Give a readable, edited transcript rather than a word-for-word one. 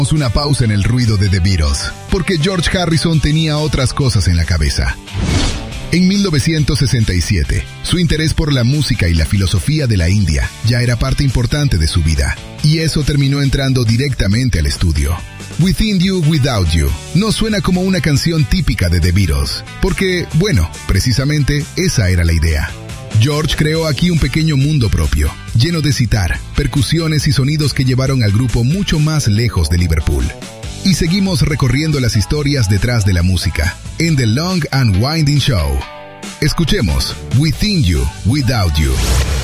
Una pausa en el ruido de The Beatles, porque George Harrison tenía otras cosas en la cabeza. En 1967, su interés por la música y la filosofía de la India ya era parte importante de su vida, y eso terminó entrando directamente al estudio. Within You, Without You no suena como una canción típica de The Beatles, porque, bueno, precisamente esa era la idea. George creó aquí un pequeño mundo propio, lleno de sitar, percusiones y sonidos que llevaron al grupo mucho más lejos de Liverpool. Y seguimos recorriendo las historias detrás de la música, en The Long and Winding Show. Escuchemos Within You, Without You.